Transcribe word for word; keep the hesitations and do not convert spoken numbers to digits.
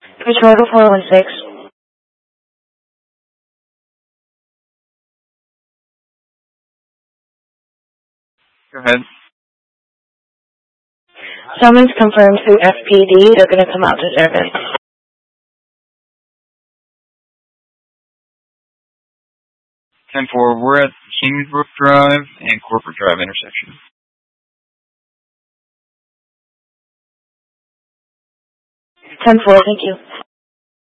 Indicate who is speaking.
Speaker 1: Bridge Motor four one six.
Speaker 2: Go ahead.
Speaker 1: Summons confirmed through F P D. They're going to come out to service.
Speaker 2: ten four, we're at Kingsbrook Drive and Corporate Drive intersection.
Speaker 1: ten four, thank you.